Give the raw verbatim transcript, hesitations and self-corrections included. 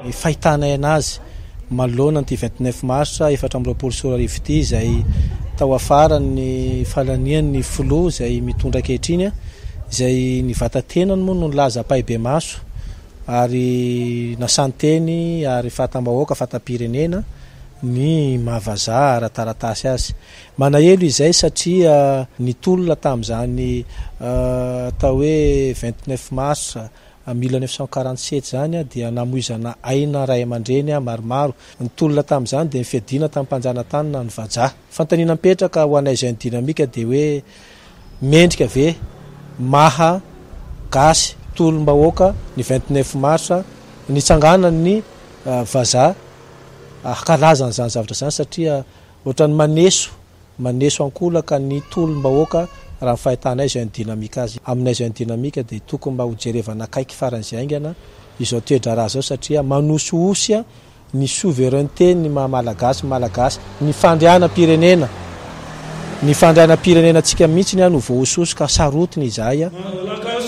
fahitanay anazy malona ny vingt-neuf mars efatra amby roapolo sy roa arivo ity zay tao afara ny falanian'ny flo zay mitondra ankehitriny zay ny vatatenany moa no nilaza paibe maso ary nasanteny ary fatambahoaka fatapirenena ny mahavaza ara-taratasy azy manahelo izay satria nitolona tamin'izany atao hoe vingt-neuf mars mille neuf cent quarante-sept zany dia namoizana aina ray aman-dreny maromaro nitolona tamin'izany dia nifiadina tamin'ny mpanjanatany ny vaja fantanina mipetraka ho anay zay ny dinamika dia hoe mendrika ve maha gasy tolom-bahoaka ny vingt-neuf mars nitsangana ny vaza akalazana zany zavatra zany satria ohatrany maneso maneso ankolaka ny tolom-bahoaka raha fahitanay zay ny dinamika azy aminay zay ny dinamika dia tokony mba hojerevana akaiky faran'izay aingana izao toedra raha zao satria manosoosy ny souveraineté ny mahamalagasy malagasy ny fandriana-pirenena ny fandriana-pirenena antsika mihitsy ny ano voahososo ka sarotiny izay